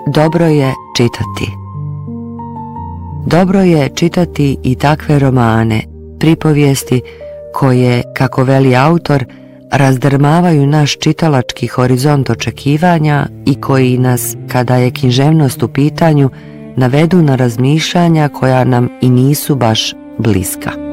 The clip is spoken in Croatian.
Dobro je čitati. Dobro je čitati i takve romane, pripovijesti koje, kako veli autor, razdrmavaju naš čitalački horizont očekivanja i koji nas, kada je književnost u pitanju, navedu na razmišljanja koja nam i nisu baš bliska.